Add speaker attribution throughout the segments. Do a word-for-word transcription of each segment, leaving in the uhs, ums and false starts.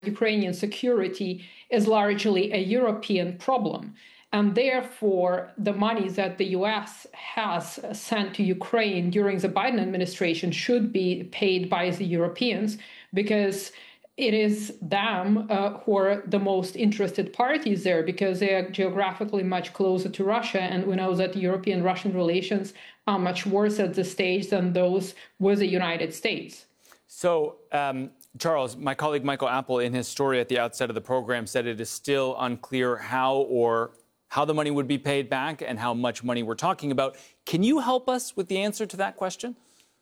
Speaker 1: Ukrainian security is largely a European problem. And therefore, the money that the U S has sent to Ukraine during the Biden administration should be paid by the Europeans, because it is them uh, who are the most interested parties there, because they are geographically much closer to Russia. And we know that European-Russian relations are much worse at this stage than those with the United States.
Speaker 2: So, um, Charles, my colleague Michael Apple, in his story at the outset of the program, said it is still unclear how or how the money would be paid back and how much money we're talking about. Can you help us with the answer to that question?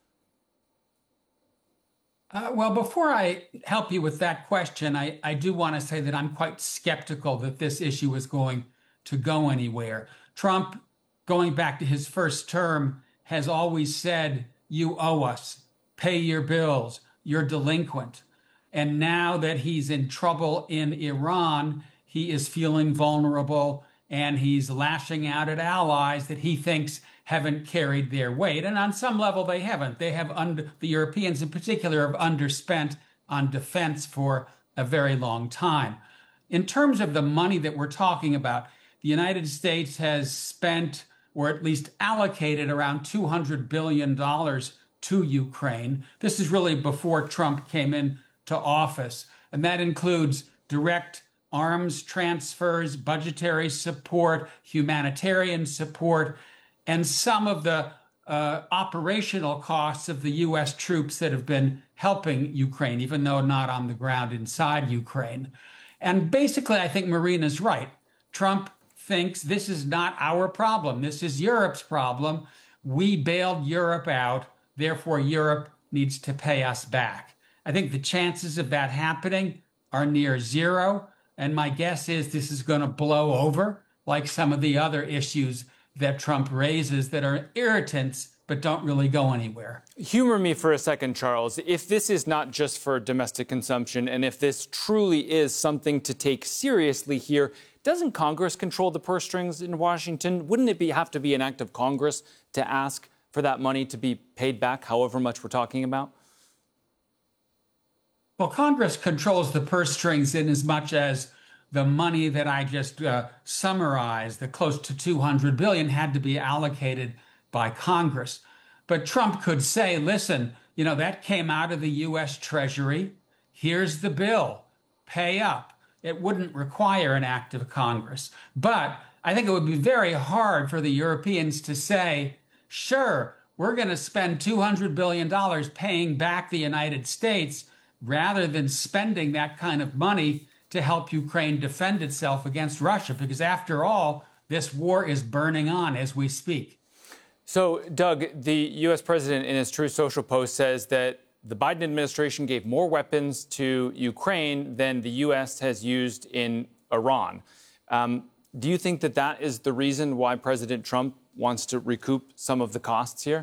Speaker 3: Uh, well, before I help you with that question, I, I do want to say that I'm quite skeptical that this issue is going to go anywhere. Trump, going back to his first term, has always said, you owe us, pay your bills, you're delinquent. And now that he's in trouble in Iran, he is feeling vulnerable and he's lashing out at allies that he thinks haven't carried their weight. And on some level, they haven't. They have, under, the Europeans in particular, have underspent on defense for a very long time. In terms of the money that we're talking about, the United States has spent, or at least allocated, around two hundred billion dollars to Ukraine. This is really before Trump came into office. And that includes direct arms transfers, budgetary support, humanitarian support, and some of the uh, operational costs of the U S troops that have been helping Ukraine, even though not on the ground inside Ukraine. And basically, I think Marina's right. Trump thinks this is not our problem. This is Europe's problem. We bailed Europe out. Therefore, Europe needs to pay us back. I think the chances of that happening are near zero. And my guess is this is going to blow over like some of the other issues that Trump raises that are irritants but don't really go anywhere.
Speaker 2: Humor me for a second, Charles. If this is not just for domestic consumption, and if this truly is something to take seriously here, doesn't Congress control the purse strings in Washington? Wouldn't it be have to be an act of Congress to ask for that money to be paid back, however much we're talking about?
Speaker 3: Well, Congress controls the purse strings in as much as the money that I just uh, summarized, the close to two hundred billion dollars, had to be allocated by Congress. But Trump could say, listen, you know, that came out of the U S Treasury. Here's the bill. Pay up. It wouldn't require an act of Congress. But I think it would be very hard for the Europeans to say, sure, we're going to spend two hundred billion dollars paying back the United States rather than spending that kind of money to help Ukraine defend itself against Russia, because after all, this war is burning on as we speak.
Speaker 2: So, Doug, the U S president in his Truth Social post says that the Biden administration gave more weapons to Ukraine than the U S has used in Iran. Um, do you think that that is the reason why President Trump wants to recoup some of the costs here?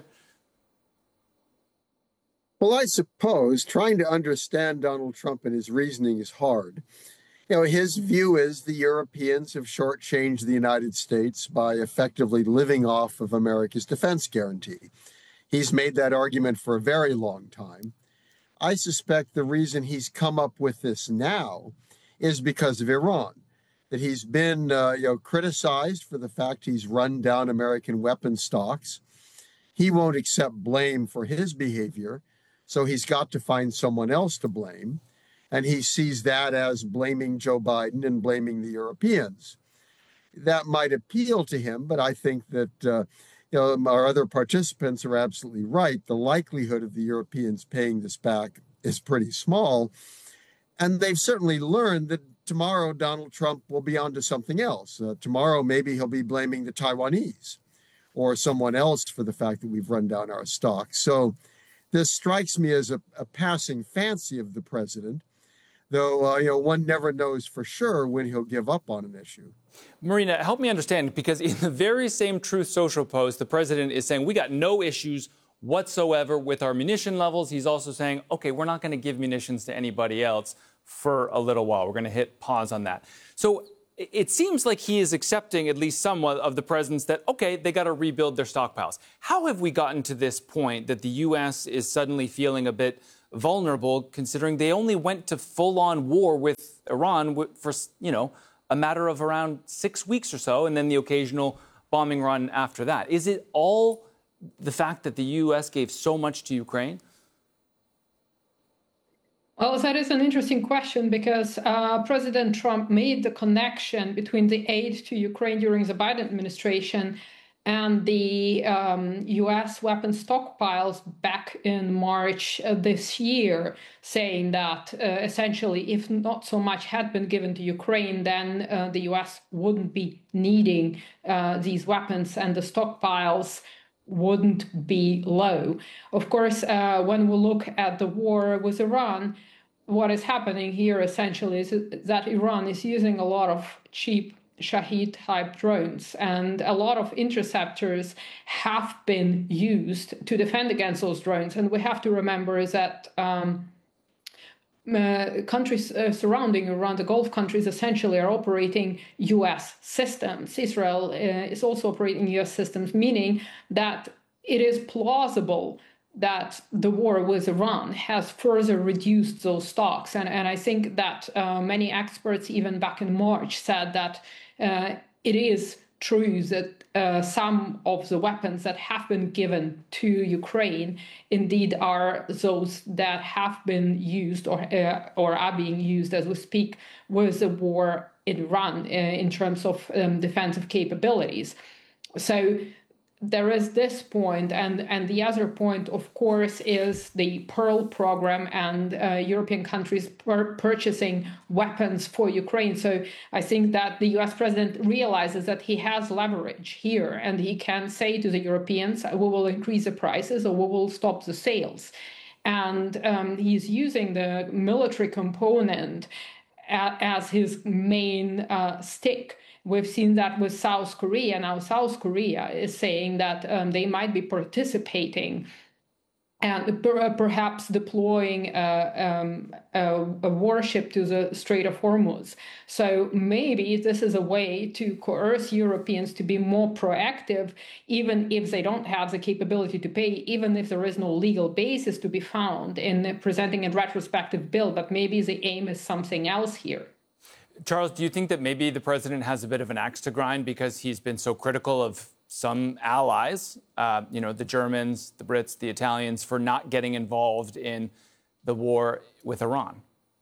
Speaker 4: Well, I suppose trying to understand Donald Trump and his reasoning is hard. You know, his view is the Europeans have shortchanged the United States by effectively living off of America's defense guarantee. He's made that argument for a very long time. I suspect the reason he's come up with this now is because of Iran, that he's been uh, you know, criticized for the fact he's run down American weapons stocks. He won't accept blame for his behavior, so he's got to find someone else to blame. And he sees that as blaming Joe Biden and blaming the Europeans. That might appeal to him, but I think that uh, you know, our other participants are absolutely right. The likelihood of the Europeans paying this back is pretty small. And they've certainly learned that tomorrow Donald Trump will be onto something else. Uh, tomorrow, maybe he'll be blaming the Taiwanese or someone else for the fact that we've run down our stocks. So this strikes me as a, a passing fancy of the president, though uh, you know, one never knows for sure when he'll give up on an issue.
Speaker 2: Marina, help me understand, because in the very same Truth Social post, the president is saying we got no issues whatsoever with our munition levels. He's also saying, OK, we're not going to give munitions to anybody else for a little while. We're going to hit pause on that. So it seems like he is accepting at least somewhat of the presence that, OK, they got to rebuild their stockpiles. How have we gotten to this point that the U S is suddenly feeling a bit vulnerable, considering they only went to full-on war with Iran for, you know, a matter of around six weeks or so, and then the occasional bombing run after that. Is it all the fact that the U S gave so much to Ukraine?
Speaker 1: Well, that is an interesting question because uh, President Trump made the connection between the aid to Ukraine during the Biden administration and the um, U S weapons stockpiles back in March uh, this year, saying that uh, essentially, if not so much had been given to Ukraine, then uh, the U S wouldn't be needing uh, these weapons and the stockpiles wouldn't be low. Of course, uh, when we look at the war with Iran, what is happening here essentially is that Iran is using a lot of cheap Shahed-type drones, and a lot of interceptors have been used to defend against those drones. And we have to remember is that um, uh, countries uh, surrounding Iran, the Gulf countries, essentially are operating U S systems. Israel uh, is also operating U S systems, meaning that it is plausible that the war with Iran has further reduced those stocks. And, and I think that uh, many experts, even back in March, said that uh, it is true that uh, some of the weapons that have been given to Ukraine indeed are those that have been used or, uh, or are being used as we speak with the war in Iran uh, in terms of um, defensive capabilities. So there is this point, and, and the other point, of course, is the Pearl program and uh, European countries pur- purchasing weapons for Ukraine. So I think that the U S president realizes that he has leverage here, and he can say to the Europeans, we will increase the prices or we will stop the sales. And um, he's using the military component a- as his main uh, stick. We've seen that with South Korea. Now, South Korea is saying that um, they might be participating and per- perhaps deploying a, um, a, a warship to the Strait of Hormuz. So maybe this is a way to coerce Europeans to be more proactive, even if they don't have the capability to pay, even if there is no legal basis to be found in presenting a retrospective bill. But maybe the aim is something else here.
Speaker 2: Charles, do you think that maybe the president has a bit of an axe to grind because he's been so critical of some allies, uh, you know, the Germans, the Brits, the Italians, for not getting involved in the war with Iran?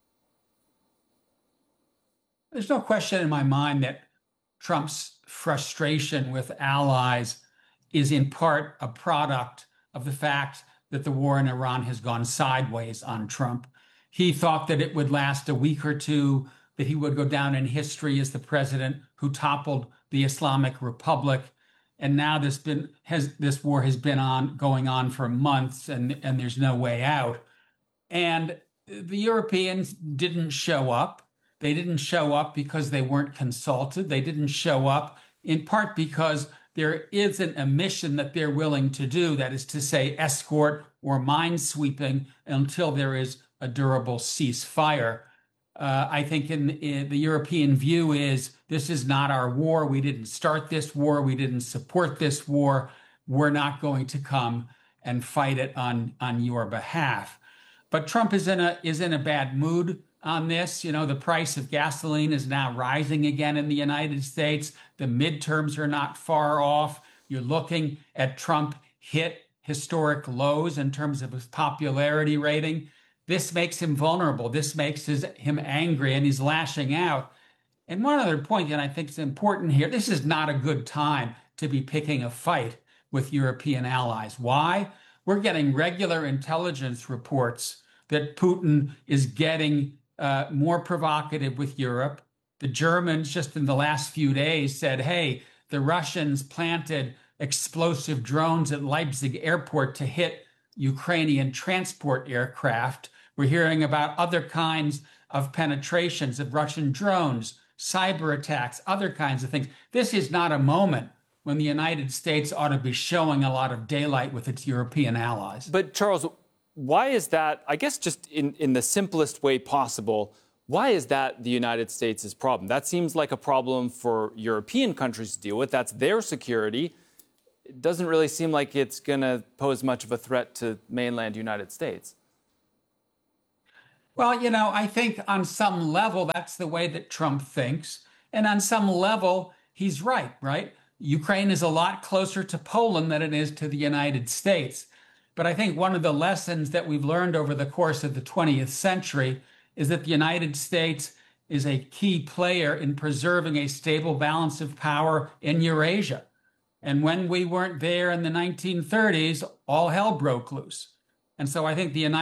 Speaker 3: There's no question in my mind that Trump's frustration with allies is in part a product of the fact that the war in Iran has gone sideways on Trump. He thought that it would last a week or two, that he would go down in history as the president who toppled the Islamic Republic. And now this been has this war has been on going on for months, and, and there's no way out. And the Europeans didn't show up. They didn't show up because they weren't consulted. They didn't show up in part because there isn't a mission that they're willing to do, that is to say, escort or minesweeping until there is a durable ceasefire. Uh, I think in, in the European view is this is not our war. We didn't start this war. We didn't support this war. We're not going to come and fight it on, on your behalf. But Trump is in a is in a bad mood on this. You know, the price of gasoline is now rising again in the United States. The midterms are not far off. You're looking at Trump hit historic lows in terms of his popularity rating. This makes him vulnerable. This makes his, him angry, and he's lashing out. And one other point that I think is important here, this is not a good time to be picking a fight with European allies. Why? We're getting regular intelligence reports that Putin is getting uh, more provocative with Europe. The Germans just in the last few days said, hey, the Russians planted explosive drones at Leipzig airport to hit Ukrainian transport aircraft. We're hearing about other kinds of penetrations of Russian drones, cyber attacks, other kinds of things. This is not a moment when the United States ought to be showing a lot of daylight with its European allies.
Speaker 2: But Charles, why is that, I guess just in, in the simplest way possible, why is that the United States' problem? That seems like a problem for European countries to deal with. That's their security. It doesn't really seem like it's going to pose much of a threat to mainland United States.
Speaker 3: Well, you know, I think on some level, that's the way that Trump thinks. And on some level, he's right, right? Ukraine is a lot closer to Poland than it is to the United States. But I think one of the lessons that we've learned over the course of the twentieth century is that the United States is a key player in preserving a stable balance of power in Eurasia. And when we weren't there in the nineteen thirties, all hell broke loose. And so I think the United